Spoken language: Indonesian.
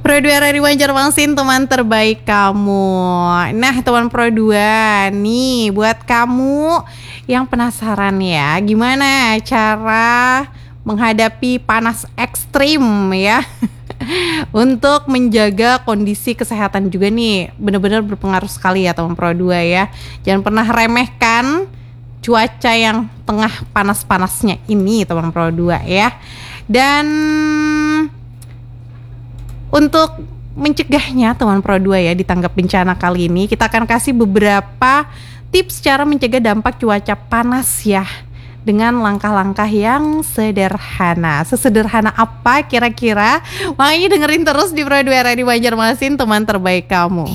Pro 2 dari Banjarmasin, teman terbaik kamu. Nah, teman Pro 2, nih buat kamu yang penasaran ya, gimana cara menghadapi panas ekstrim ya. Untuk menjaga kondisi kesehatan juga nih, benar-benar berpengaruh sekali ya teman Pro 2 ya. Jangan pernah remehkan cuaca yang tengah panas-panasnya ini teman Pro 2 ya. Dan untuk mencegahnya teman Pro 2 ya, di tanggap bencana kali ini kita akan kasih beberapa tips cara mencegah dampak cuaca panas ya, dengan langkah-langkah yang sederhana. Sesederhana apa kira-kira? Makanya dengerin terus di Pro 2 Radio Banjarmasin, teman terbaik kamu.